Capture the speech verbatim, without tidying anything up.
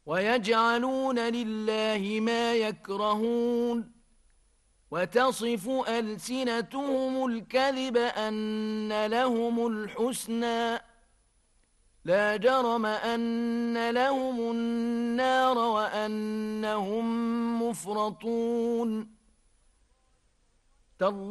ويجعلون لله ما يكرهون وتصف ألسنتهم الكذب أن لهم الحسنى لا جرم أن لهم النار وأنهم مفرطون